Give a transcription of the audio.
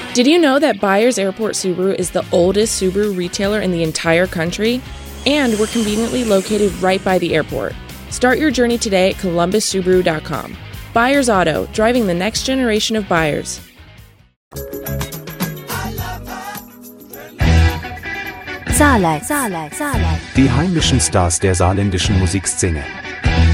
Did you know that Byers Airport Subaru is the oldest Subaru retailer in the entire country? And we're conveniently located right by the airport. Start your journey today at columbussubaru.com. Byers Auto, driving the next generation of buyers. Saarland. Die heimischen Stars der saarländischen Musikszene.